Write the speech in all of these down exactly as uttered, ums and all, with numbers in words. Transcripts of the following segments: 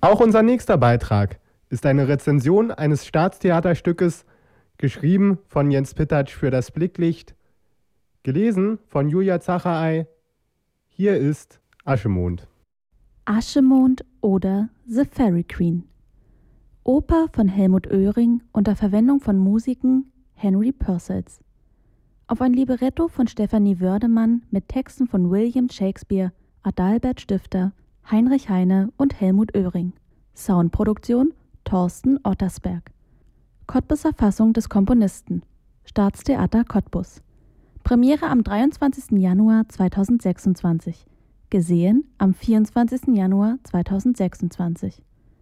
Auch unser nächster Beitrag ist eine Rezension eines Staatstheaterstückes, geschrieben von Jens Pittatsch für das Blicklicht, gelesen von Julia Zacherey. Hier ist Aschemond. Aschemond oder The Fairy Queen. Oper von Helmut Oehring unter Verwendung von Musiken Henry Purcells. Auf ein Libretto von Stefanie Wördemann mit Texten von William Shakespeare, Adalbert Stifter, Heinrich Heine und Helmut Oehring. Soundproduktion Thorsten Ottersberg. Cottbuser Fassung des Komponisten. Staatstheater Cottbus. Premiere am dreiundzwanzigsten Januar zweitausendsechsundzwanzig. Gesehen am vierundzwanzigsten Januar zweitausendsechsundzwanzig.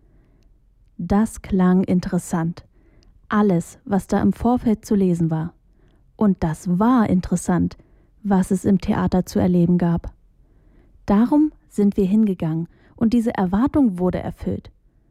Das klang interessant. Alles, was da im Vorfeld zu lesen war. Und das war interessant, was es im Theater zu erleben gab. Darum sind wir hingegangen und diese Erwartung wurde erfüllt.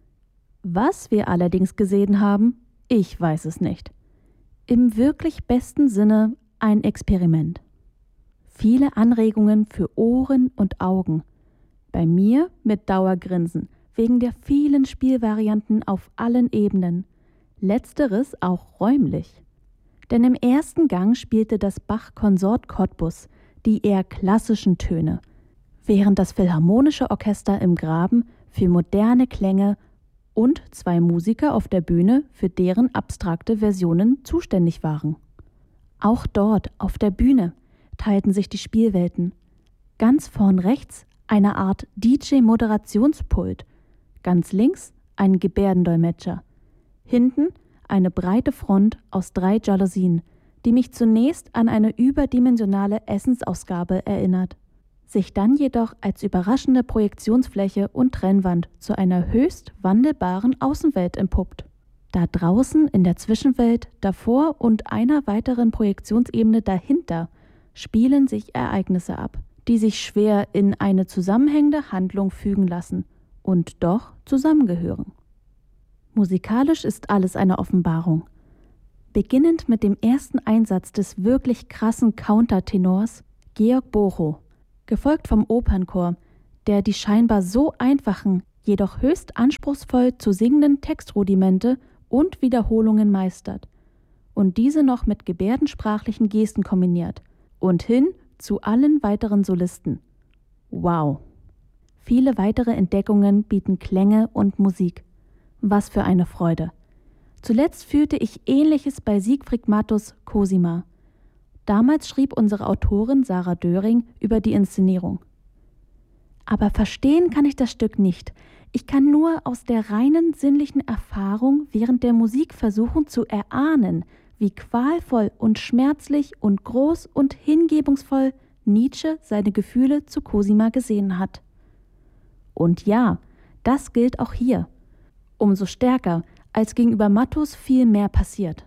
Was wir allerdings gesehen haben, ich weiß es nicht. Im wirklich besten Sinne ein Experiment. Viele Anregungen für Ohren und Augen. Bei mir mit Dauergrinsen, wegen der vielen Spielvarianten auf allen Ebenen. Letzteres auch räumlich. Denn im ersten Gang spielte das Bach-Konsort Cottbus die eher klassischen Töne, während das Philharmonische Orchester im Graben für moderne Klänge und zwei Musiker auf der Bühne für deren abstrakte Versionen zuständig waren. Auch dort, auf der Bühne, teilten sich die Spielwelten. Ganz vorn rechts eine Art D J-Moderationspult, ganz links ein Gebärdendolmetscher, hinten eine breite Front aus drei Jalousien, die mich zunächst an eine überdimensionale Essensausgabe erinnert, sich dann jedoch als überraschende Projektionsfläche und Trennwand zu einer höchst wandelbaren Außenwelt entpuppt. Da draußen in der Zwischenwelt, davor und einer weiteren Projektionsebene dahinter spielen sich Ereignisse ab, die sich schwer in eine zusammenhängende Handlung fügen lassen und doch zusammengehören. Musikalisch ist alles eine Offenbarung. Beginnend mit dem ersten Einsatz des wirklich krassen Countertenors Georg Bochow, gefolgt vom Opernchor, der die scheinbar so einfachen, jedoch höchst anspruchsvoll zu singenden Textrudimente und Wiederholungen meistert und diese noch mit gebärdensprachlichen Gesten kombiniert und hin zu allen weiteren Solisten. Wow! Viele weitere Entdeckungen bieten Klänge und Musik. Was für eine Freude! Zuletzt fühlte ich Ähnliches bei Siegfried Matthus Cosima. Damals schrieb unsere Autorin Sarah Döring über die Inszenierung. Aber verstehen kann ich das Stück nicht. Ich kann nur aus der reinen sinnlichen Erfahrung während der Musik versuchen zu erahnen, wie qualvoll und schmerzlich und groß und hingebungsvoll Nietzsche seine Gefühle zu Cosima gesehen hat. Und ja, das gilt auch hier. Umso stärker, als gegenüber Matthus viel mehr passiert.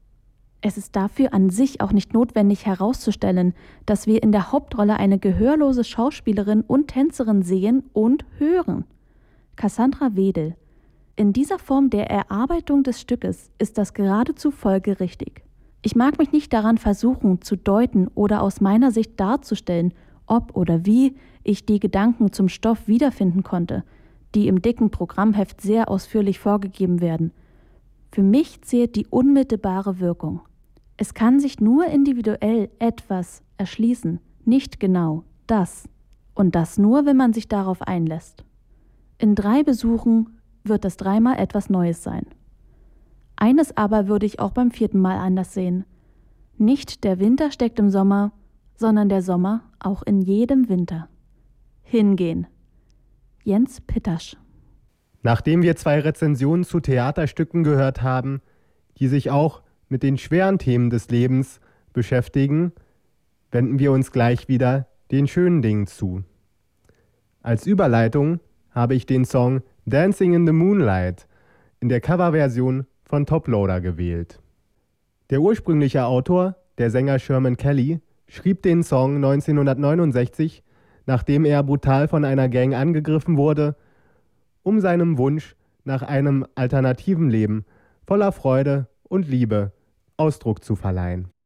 Es ist dafür an sich auch nicht notwendig herauszustellen, dass wir in der Hauptrolle eine gehörlose Schauspielerin und Tänzerin sehen und hören. Cassandra Wedel. In dieser Form der Erarbeitung des Stückes ist das geradezu folgerichtig. Ich mag mich nicht daran versuchen, zu deuten oder aus meiner Sicht darzustellen, ob oder wie ich die Gedanken zum Stoff wiederfinden konnte, die im dicken Programmheft sehr ausführlich vorgegeben werden. Für mich zählt die unmittelbare Wirkung. Es kann sich nur individuell etwas erschließen, nicht genau das. Und das nur, wenn man sich darauf einlässt. In drei Besuchen wird das dreimal etwas Neues sein. Eines aber würde ich auch beim vierten Mal anders sehen. Nicht der Winter steckt im Sommer, sondern der Sommer auch in jedem Winter. Hingehen. Jens Pittatsch. Nachdem wir zwei Rezensionen zu Theaterstücken gehört haben, die sich auch mit den schweren Themen des Lebens beschäftigen, wenden wir uns gleich wieder den schönen Dingen zu. Als Überleitung habe ich den Song Dancing in the Moonlight in der Coverversion von Toploader gewählt. Der ursprüngliche Autor, der Sänger Sherman Kelly, schrieb den Song neunzehnhundertneunundsechzig, nachdem er brutal von einer Gang angegriffen wurde, um seinem Wunsch nach einem alternativen Leben voller Freude und Liebe Ausdruck zu verleihen.